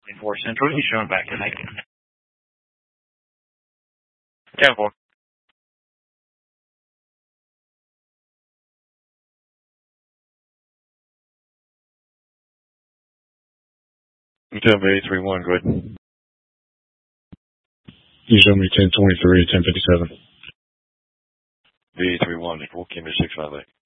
4 Central, he's showing back in Aiken. 10-4. Hotel Bay 3-1, go ahead. You show me 1023, 1057. VA 3-1, 4 Cambridge 658.